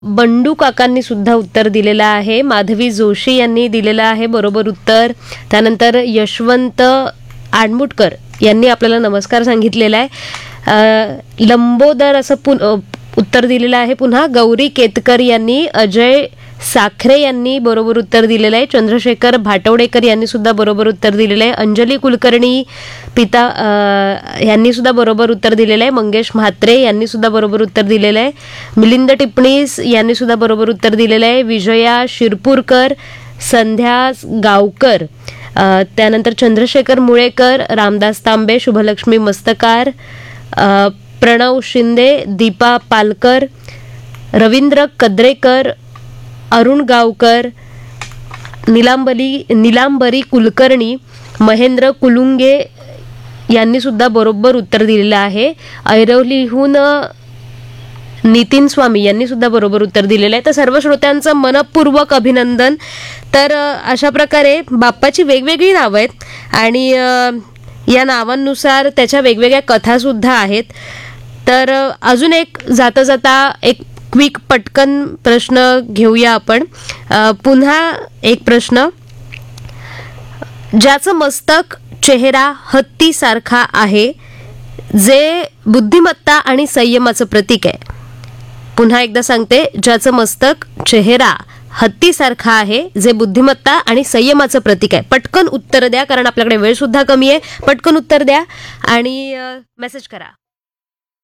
बंडू काकांनी सुद्धा उत्तर दिलेलं आहे. माधवी जोशी यांनी दिलेलं आहे बरोबर उत्तर. त्यानंतर यशवंत आडमुटकर यांनी आपल्याला नमस्कार सांगितलेला आहे. लंबोदर असं उत्तर दिलेलं आहे. पुन्हा गौरी केतकर यांनी, अजय साखरे यांनी बरोबर उत्तर दिलेलं आहे. चंद्रशेखर भाटवडेकर यांनी सुद्धा बरोबर उत्तर दिलेलं आहे. अंजली कुलकर्णी पिता यांनी सुद्धा बरोबर उत्तर दिलेलं आहे. मंगेश म्हात्रे यांनी सुद्धा बरोबर उत्तर दिलेलं आहे. मिलिंद टिपणीस यांनी सुद्धा बरोबर उत्तर दिलेलं आहे. विजया शिरपूरकर, संध्या गावकर, त्यानंतर चंद्रशेखर मुळेकर, रामदास तांबे, शुभलक्ष्मी मस्तकार, प्रणव शिंदे, दीपा पालकर, रवींद्र कद्रेकर, अरुण गावकर, निलांबरी कुलकर्णी, महेंद्र कुलुंगे यांनी सुद्धा बरोबर उत्तर दिलेलं आहे. ऐरोलीहून नितीन स्वामी यांनी सुद्धा बरोबर उत्तर दिलेलं आहे. तर सर्व श्रोत्यांचं मनपूर्वक अभिनंदन. तर अशा प्रकारे बाप्पाची वेगवेगळी नावं आहेत आणि या नावांनुसार त्याच्या वेगवेगळ्या कथासुद्धा आहेत. तर अजून एक जाता जाता एक क्विक पटकन प्रश्न घेऊया आपण. पुन्हा एक प्रश्न. ज्याचं मस्तक चेहरा हत्तीसारखा आहे, जे बुद्धिमत्ता आणि संयमाचं प्रतीक आहे. पुन्हा एकदा सांगते, ज्याचं मस्तक चेहरा हत्तीसारखा आहे, जे बुद्धिमत्ता आणि संयमाचं प्रतीक आहे. पटकन उत्तर द्या, कारण आपल्याकडे वेळ सुद्धा कमी आहे. पटकन उत्तर द्या आणि मेसेज करा.